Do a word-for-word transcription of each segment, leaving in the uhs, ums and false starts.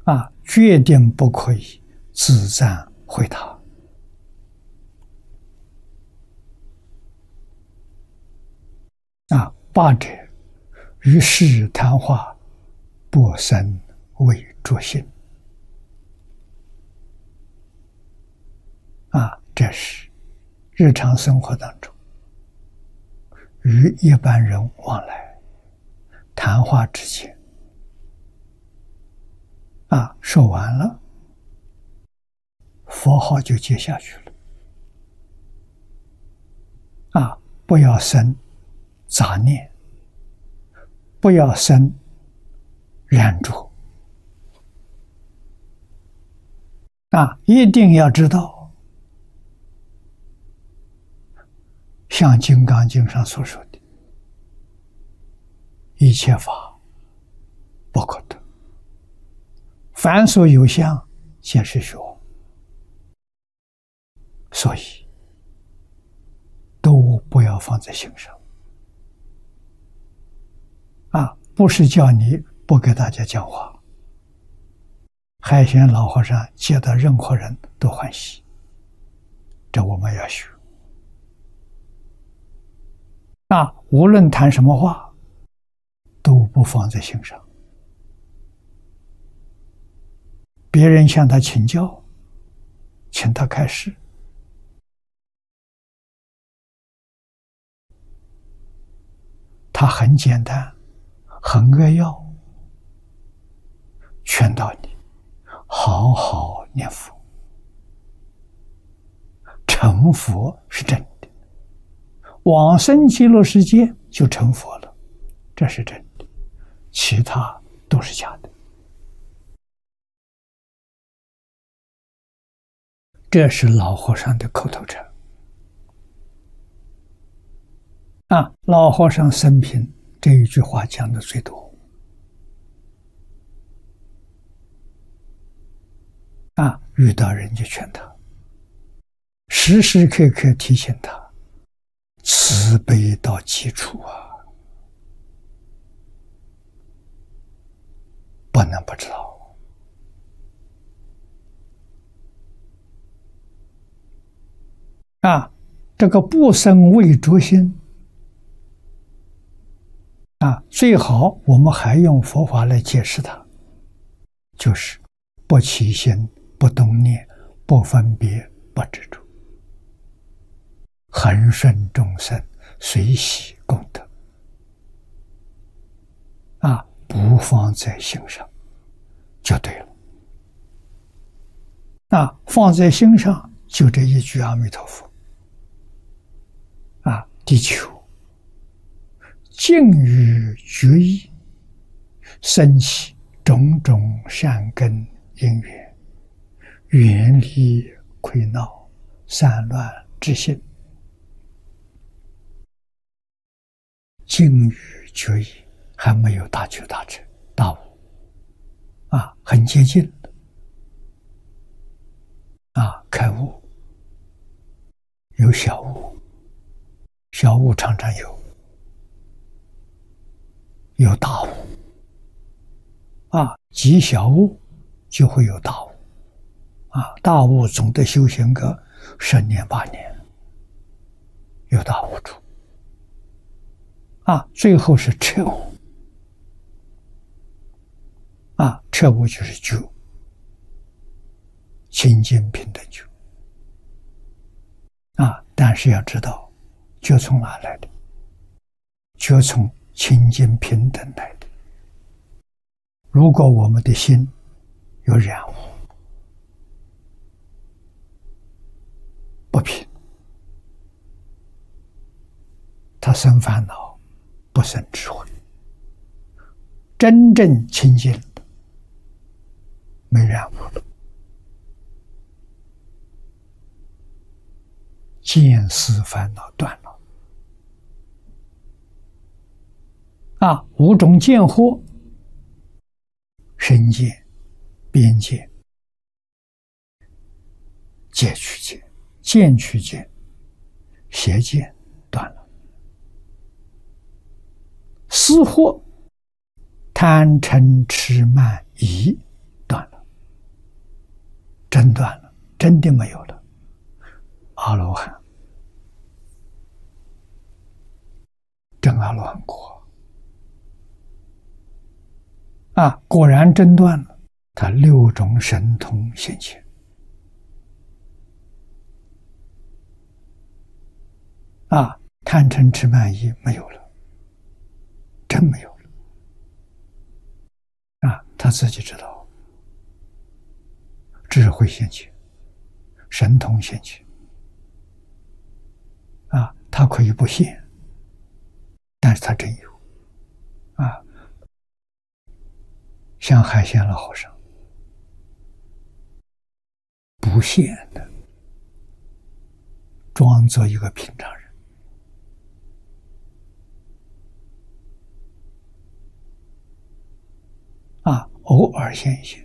啊，决定不可以自赞毁他。啊，八者于世谈话，不生为着心。啊，这是日常生活当中与一般人往来谈话之间，啊，说完了，佛号就接下去了。啊，不要生杂念，不要生染着。啊，一定要知道，像《金刚经》上所说的，一切法不可得，凡所有相，皆是虚妄。所以都不要放在心上。啊，不是叫你不给大家讲话，海鲜老和尚见到任何人都欢喜，这我们要学。啊，无论谈什么话，都不放在心上。别人向他请教，请他开示，他很简单，很扼要，劝导你好好念佛，成佛是真的，往生极乐世界就成佛了，这是真的，其他都是假的。这是老和尚的口头禅。啊，老和尚生平这一句话讲的最多。啊，遇到人就劝他，时时刻刻提醒他，慈悲到基础啊，不能不知道。啊，这个不生为着心。啊，最好我们还用佛法来解释它，就是不起心、不动念、不分别、不执着，恒顺众生，随喜功德。啊，不放在心上就对了。啊，放在心上就这一句阿弥陀佛。啊，地球尽于决意，生起种种善根因缘，远离溃闹散乱之心。尽于决意，还没有大求大成大悟，啊，很接近的。啊，开悟有小悟，小悟常常有。有大悟，啊，积小悟就会有大悟，啊，大悟总得修行个十年八年，有大悟处，啊，最后是彻悟，啊，彻悟就是觉，清净平等觉，啊，但是要知道，觉从哪来的？觉从清净平等来的。如果我们的心有染污，不平，他生烦恼，不生智慧。真正清净的，没染污了，见思烦恼断了。啊，五种见惑：身见、边见、戒取见、见取见、邪见断了。思惑：贪嗔痴慢疑断了。 真的没有了，阿罗汉，真阿罗汉果啊，果然真断了，他六种神通现前啊，贪嗔痴慢疑没有了，真没有了啊，他自己知道，智慧现前，神通现前啊，他可以不现，但是他真有啊，像海鲜老和尚不现的，装作一个平常人啊，偶尔现现，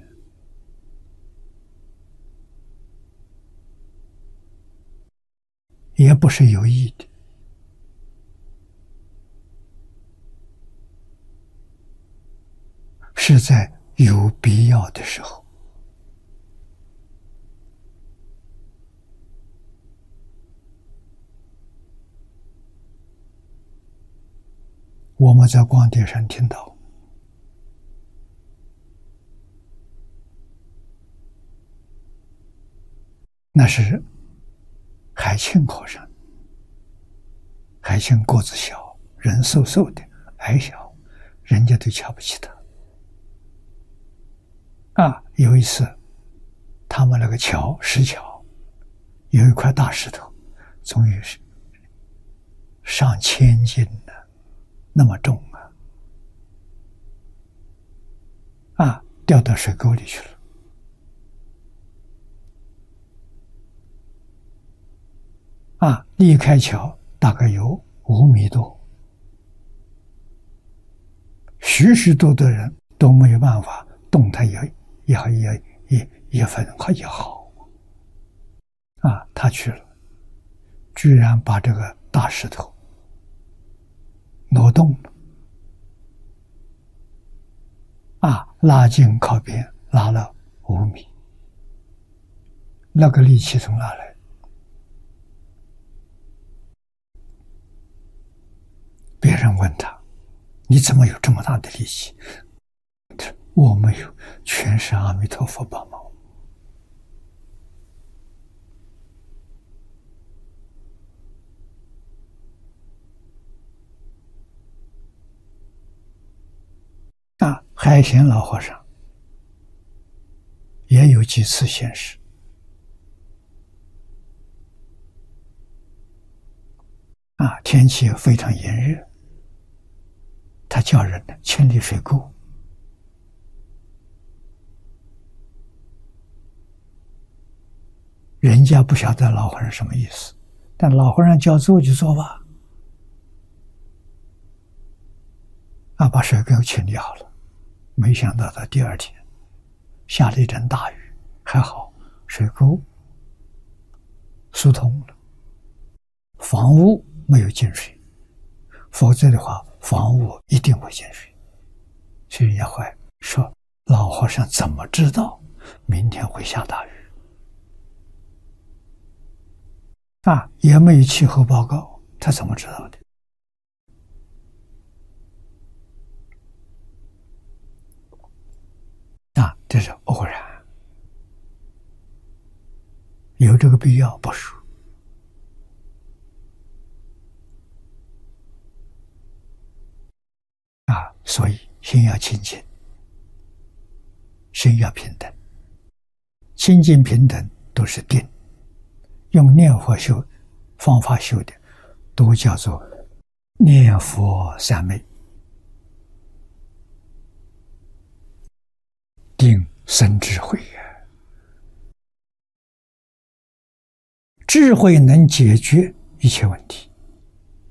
也不是有意的，是在有必要的时候。我们在光碟上听到，那是海清和尚。海清个子小，人瘦瘦的，矮小，人家都瞧不起他。啊，有一次，他们那个桥石桥有一块大石头，终于是上千斤了，那么重啊！啊，掉到水沟里去了。啊，离开桥大概有五米多，许许多多人都没有办法动弹也也也也一分也好。啊，他去了，居然把这个大石头挪动了。啊，拉近靠边，拉了五米，那个力气从哪来？别人问他：“你怎么有这么大的力气？”我没有，全是阿弥陀佛帮忙。啊，海贤老和尚也有几次现世。啊，天气非常炎热，他叫人呢清理水沟。人家不晓得老和尚什么意思，但老和尚叫做就做吧。啊，把水沟清理好了。没想到到第二天下了一阵大雨，还好水沟疏通了，房屋没有进水，否则的话房屋一定会进水。所以人家会说老和尚怎么知道明天会下大雨啊？也没有气候报告，他怎么知道的？啊，这是偶然，有这个必要不说。啊，所以心要清净，心要平等，清净平等都是定，用念佛修方法修的，都叫做念佛三昧。定生智慧呀，智慧能解决一切问题。